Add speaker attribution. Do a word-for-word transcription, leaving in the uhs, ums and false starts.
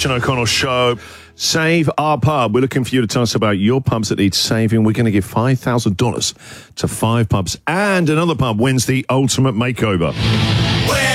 Speaker 1: Christian O'Connell Show. Save Our Pub. We're looking for you to tell us about your pubs that need saving. We're going to give five thousand dollars to five pubs, and another pub wins the ultimate makeover.